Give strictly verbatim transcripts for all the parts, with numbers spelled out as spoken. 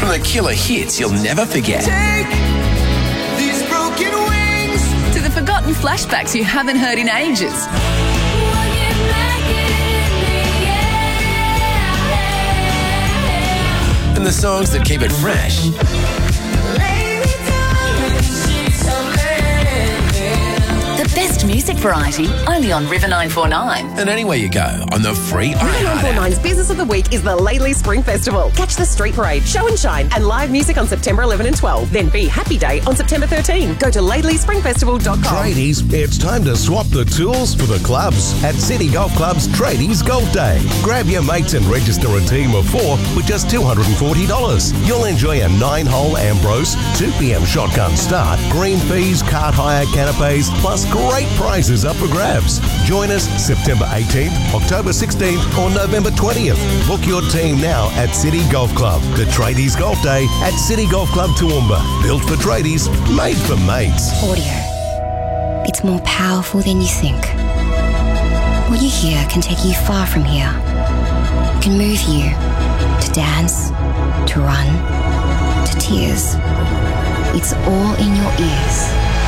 from the killer hits you'll never forget. Take these broken wings to the forgotten flashbacks you haven't heard in ages. And the songs that keep it fresh. The best music variety, only on River nine four nine. And anywhere you go on the free River nine iHeart four nine's app. Business of the Week is the Laidley Spring Festival. Catch the street parade, show and shine, and live music on September eleventh and twelfth. Then be Happy Day on September thirteenth. Go to laidley spring festival dot com. Tradies, it's time to swap the tools for the clubs at City Golf Club's Tradies Golf Day. Grab your mates and register a team of four with just two hundred forty dollars. You'll enjoy a nine-hole Ambrose, two p.m. shotgun start, green fees, cart hire, canapes, plus great prizes up for grabs. Join us September eighteenth, October sixteenth, or November twentieth. Book your team now at City Golf Club. The Tradies Golf Day at City Golf Club Toowoomba. Built for tradies, made for mates. Audio. It's more powerful than you think. What you hear can take you far from here. It can move you to dance, to run, to tears. It's all in your ears.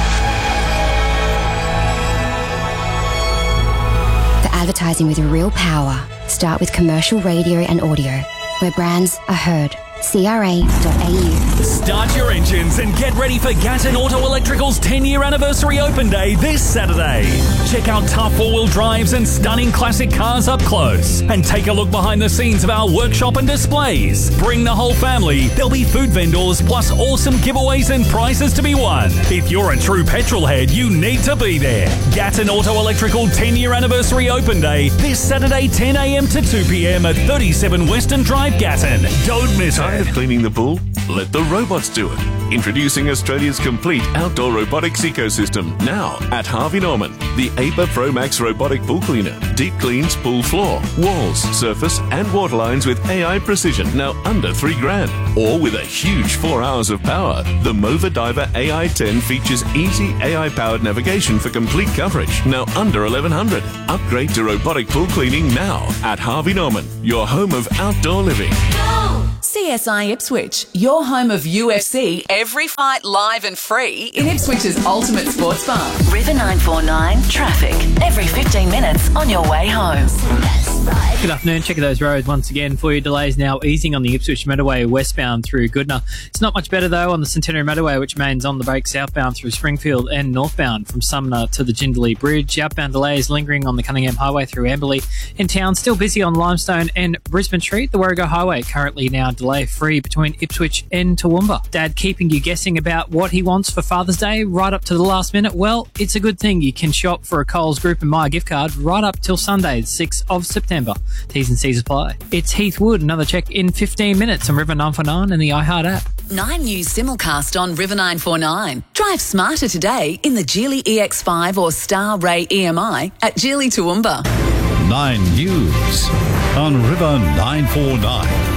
For advertising with real power, start with commercial radio and audio, where brands are heard. C R A dot A U. Start your engines and get ready for Gatton Auto Electrical's ten-year anniversary open day this Saturday. Check out tough four-wheel drives and stunning classic cars up close, and take a look behind the scenes of our workshop and displays. Bring the whole family. There'll be food vendors plus awesome giveaways and prizes to be won. If you're a true petrol head, you need to be there. Gatton Auto Electrical ten-year anniversary open day this Saturday ten a.m. to two p.m. at thirty-seven Western Drive, Gatton. Don't miss it. Tired cleaning the pool? Let the robots do it. Introducing Australia's complete outdoor robotics ecosystem now at Harvey Norman. The A P A Pro Max robotic pool cleaner deep cleans pool floor, walls, surface and water lines with A I precision, now under three grand. Or with a huge four hours of power, the Mova Diver A I ten features easy A I powered navigation for complete coverage, now under eleven hundred. Upgrade to robotic pool cleaning now at Harvey Norman, your home of outdoor living. C S I Ipswich, your home of U F C, every fight live and free in Ipswich's ultimate sports bar. River nine four nine, traffic, every fifteen minutes on your way home. Good afternoon. Check those roads once again for you. Delays now easing on the Ipswich Motorway westbound through Goodna. It's not much better though on the Centenary Motorway, which remains on the break southbound through Springfield and northbound from Sumner to the Jindalee Bridge. Outbound delays lingering on the Cunningham Highway through Amberley. In town, still busy on Limestone and Brisbane Street. The Warrego Highway currently now delay free between Ipswich and Toowoomba. Dad keeping you guessing about what he wants for Father's Day right up to the last minute? Well, it's a good thing you can shop for a Coles Group and Myer gift card right up till Sunday, the sixth of September. T's and C's apply. It's Heath Wood. Another check in fifteen minutes on River nine four nine and the iHeart app. Nine News simulcast on River nine four nine. Drive smarter today in the Geely E X five or Star Ray E M I at Geely Toowoomba. Nine News on River nine four nine.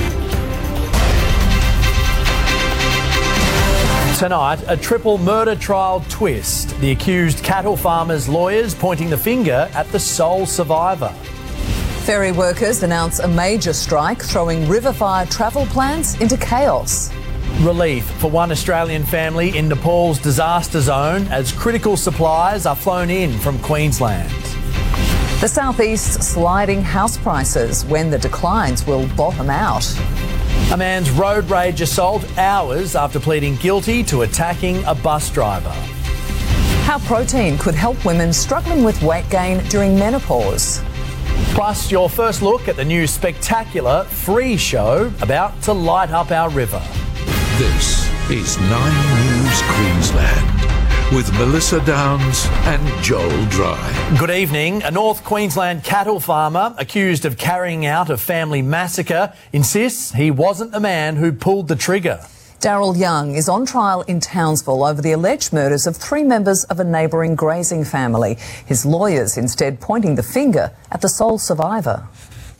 Tonight, a triple murder trial twist. The accused cattle farmers' lawyers pointing the finger at the sole survivor. Ferry workers announce a major strike, throwing Riverfire travel plans into chaos. Relief for one Australian family in Nepal's disaster zone as critical supplies are flown in from Queensland. The southeast sliding house prices, when the declines will bottom out. A man's road rage assault hours after pleading guilty to attacking a bus driver. How protein could help women struggling with weight gain during menopause. Plus, your first look at the new spectacular free show about to light up our river. This is Nine News Queensland with Melissa Downs and Joel Dry. Good evening. A North Queensland cattle farmer accused of carrying out a family massacre insists he wasn't the man who pulled the trigger. Daryl Young is on trial in Townsville over the alleged murders of three members of a neighbouring grazing family. His lawyers instead pointing the finger at the sole survivor.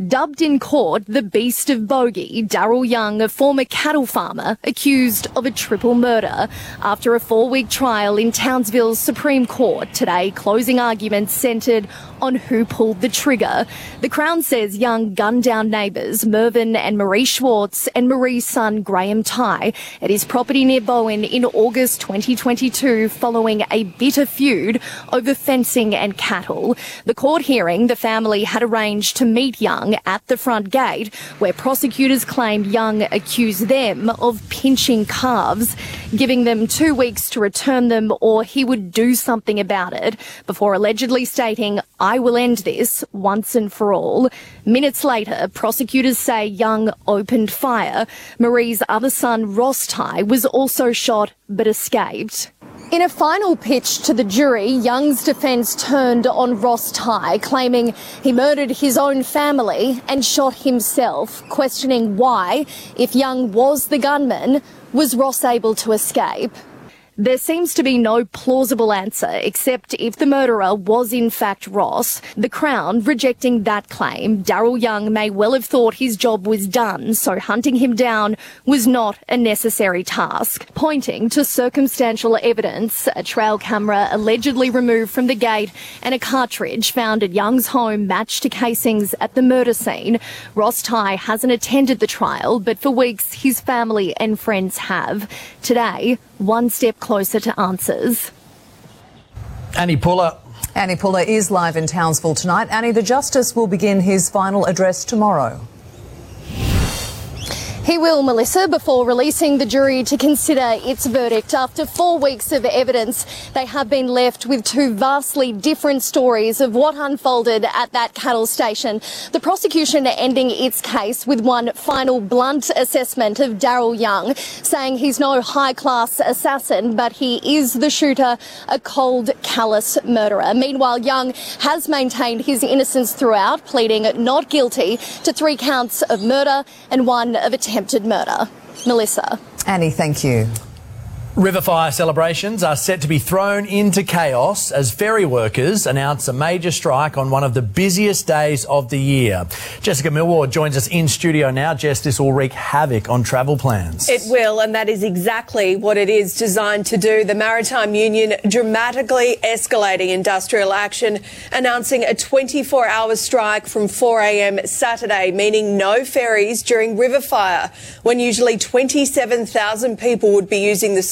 Dubbed in court the Beast of Bogey, Daryl Young, a former cattle farmer, accused of a triple murder. After a four-week trial in Townsville's Supreme Court today, closing arguments centred on who pulled the trigger. The Crown says Young gunned down neighbours Mervyn and Marie Schwartz and Marie's son Graham Tye at his property near Bowen in August twenty twenty-two following a bitter feud over fencing and cattle. The court hearing, the family had arranged to meet Young at the front gate, where prosecutors claimed Young accused them of pinching calves, giving them two weeks to return them or he would do something about it, before allegedly stating, "I will end this once and for all." Minutes later, prosecutors say Young opened fire. Marie's other son, Ross Tye, was also shot but escaped. In a final pitch to the jury, Young's defence turned on Ross Tye, claiming he murdered his own family and shot himself, questioning why, if Young was the gunman, was Ross able to escape. There seems to be no plausible answer, except if the murderer was in fact Ross. The Crown rejecting that claim. Daryl Young may well have thought his job was done, so hunting him down was not a necessary task, pointing to circumstantial evidence, a trail camera allegedly removed from the gate and a cartridge found at Young's home matched to casings at the murder scene. Ross Tye hasn't attended the trial, but for weeks his family and friends have. Today, one step closer to answers. Annie Puller. Annie Puller is live in Townsville tonight. Annie, the Justice will begin his final address tomorrow. He will, Melissa, before releasing the jury to consider its verdict. After four weeks of evidence, they have been left with two vastly different stories of what unfolded at that cattle station. The prosecution ending its case with one final blunt assessment of Daryl Young, saying he's no high-class assassin, but he is the shooter, a cold, callous murderer. Meanwhile, Young has maintained his innocence throughout, pleading not guilty to three counts of murder and one of attempted murder. Melissa. Annie, thank you. River fire celebrations are set to be thrown into chaos as ferry workers announce a major strike on one of the busiest days of the year. Jessica Millward joins us in studio now. Jess, this will wreak havoc on travel plans. It will, and that is exactly what it is designed to do. The Maritime Union dramatically escalating industrial action, announcing a twenty-four hour strike from four a m Saturday, meaning no ferries during river fire, when usually twenty-seven thousand people would be using the